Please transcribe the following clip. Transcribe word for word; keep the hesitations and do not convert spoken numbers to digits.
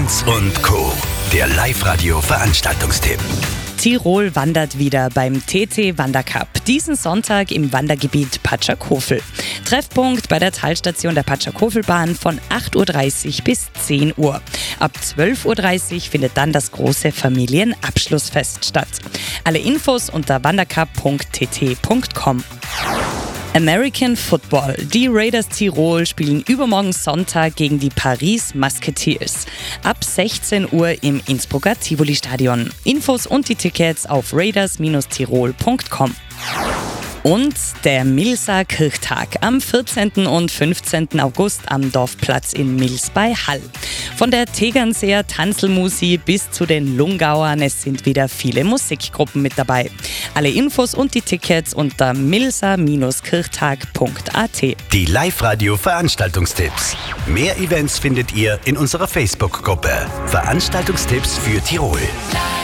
Kunz und Co. Der Live-Radio-Veranstaltungstipp. Tirol wandert wieder beim T T Wandercup. Diesen Sonntag im Wandergebiet Patschakofel. Treffpunkt bei der Talstation der Patschakofelbahn von acht Uhr dreißig bis zehn Uhr. Ab zwölf Uhr dreißig findet dann das große Familienabschlussfest statt. Alle Infos unter wandercup punkt t t punkt com. American Football. Die Raiders Tirol spielen übermorgen Sonntag gegen die Paris Musketeers. Ab sechzehn Uhr im Innsbrucker Tivoli-Stadion. Infos und die Tickets auf raiders Tirol punkt com. Und der Milser Kirchtag am vierzehnten und fünfzehnten August am Dorfplatz in Mils bei Hall. Von der Tegernseer Tanzelmusi bis zu den Lungauern, es sind wieder viele Musikgruppen mit dabei. Alle Infos und die Tickets unter milser kirchtag punkt a t. Die Live-Radio-Veranstaltungstipps. Mehr Events findet ihr in unserer Facebook-Gruppe. Veranstaltungstipps für Tirol.